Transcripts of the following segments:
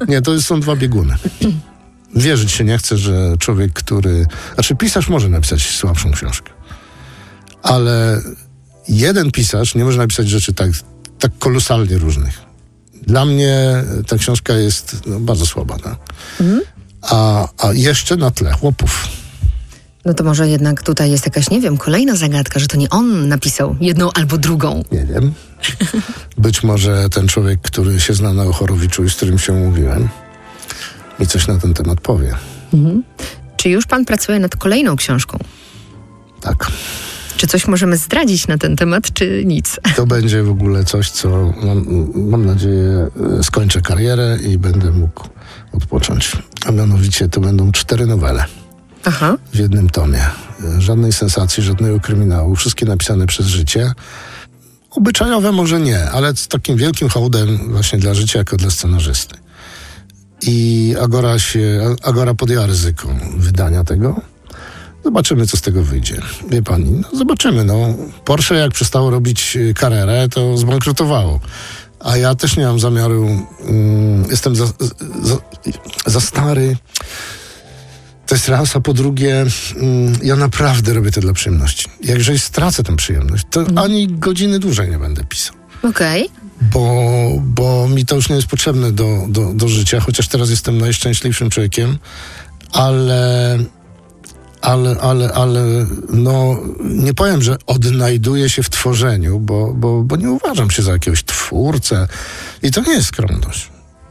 Nie, to są dwa bieguny. Wierzyć się nie chce, że człowiek, pisarz może napisać słabszą książkę. Ale jeden pisarz nie może napisać rzeczy tak kolosalnie różnych. Dla mnie ta książka jest bardzo słaba. Tak? A jeszcze na tle Chłopów. No to może jednak tutaj jest jakaś, nie wiem, kolejna zagadka, że to nie on napisał jedną albo drugą. Nie wiem. Być może ten człowiek, który się zna na Ochorowiczu i z którym się umówiłem, mi coś na ten temat powie. Czy już pan pracuje nad kolejną książką? Tak. Czy coś możemy zdradzić na ten temat, czy nic? To będzie w ogóle coś, co mam nadzieję skończę karierę i będę mógł odpocząć. A mianowicie to będą 4 nowele. Aha. W jednym tomie. Żadnej sensacji, żadnego kryminału. Wszystkie napisane przez życie. Obyczajowe może nie, ale z takim wielkim hołdem właśnie dla życia jako dla scenarzysty. I Agora podjęła ryzyko wydania tego. Zobaczymy, co z tego wyjdzie. Wie pani, zobaczymy. Porsche jak przestało robić karierę, to zbankrutowało. A ja też nie mam zamiaru, jestem za stary. To jest raz, a po drugie, ja naprawdę robię to dla przyjemności. Jeżeli stracę tę przyjemność, to ani godziny dłużej nie będę pisał. Okej. Bo mi to już nie jest potrzebne do życia, chociaż teraz jestem najszczęśliwszym człowiekiem, ale nie powiem, że odnajduję się w tworzeniu, bo nie uważam się za jakiegoś twórcę i to nie jest skromność.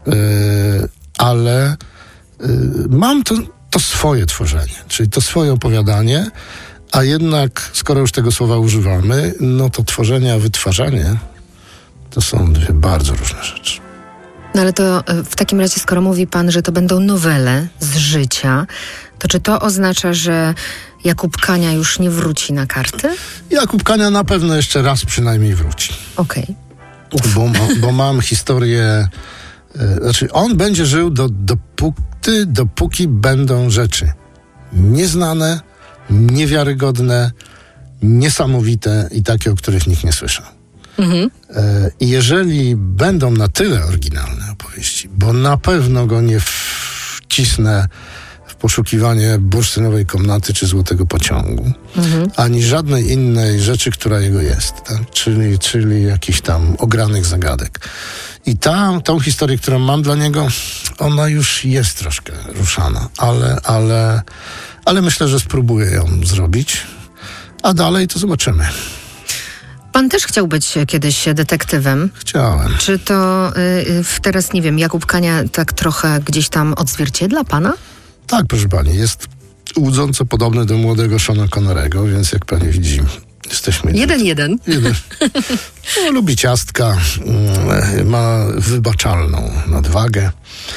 Ale mam to swoje tworzenie, czyli to swoje opowiadanie, a jednak, skoro już tego słowa używamy, to tworzenie, a wytwarzanie to są dwie bardzo różne rzeczy. No ale to w takim razie, skoro mówi pan, że to będą nowele z życia, to czy to oznacza, że Jakub Kania już nie wróci na karty? Jakub Kania na pewno jeszcze raz przynajmniej wróci. Okej. Bo mam historię... on będzie żył dopóki będą rzeczy nieznane, niewiarygodne, niesamowite i takie, o których nikt nie słyszał. I jeżeli będą na tyle oryginalne opowieści, bo na pewno go nie wcisnę w poszukiwanie bursztynowej komnaty czy złotego pociągu, ani żadnej innej rzeczy, która jego jest, tak? czyli jakichś tam ogranych zagadek. I tą historię, którą mam dla niego, ona już jest troszkę ruszana, ale myślę, że spróbuję ją zrobić, a dalej to zobaczymy. Pan też chciał być kiedyś detektywem. Chciałem. Czy to teraz, nie wiem, Jakub Kania tak trochę gdzieś tam odzwierciedla pana? Tak, proszę pani, jest łudząco podobny do młodego Seana Connerego, więc jak pani widzi, jesteśmy... 1-1. Lubi ciastka, ma wybaczalną nadwagę.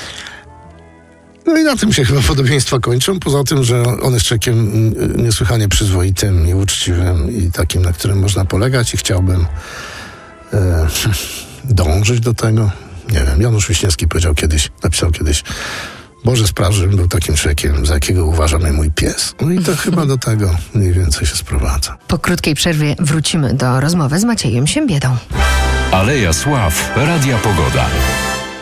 No i na tym się chyba podobieństwa kończą, poza tym, że on jest człowiekiem niesłychanie przyzwoitym i uczciwym i takim, na którym można polegać i chciałbym dążyć do tego. Nie wiem, Janusz Wiśniewski napisał kiedyś, Boże spraw, żebym był takim człowiekiem, za jakiego uważa mnie mój pies. No i to chyba do tego mniej więcej się sprowadza. Po krótkiej przerwie wrócimy do rozmowy z Maciejem Siembiedą. Aleja Sław, Radia Pogoda.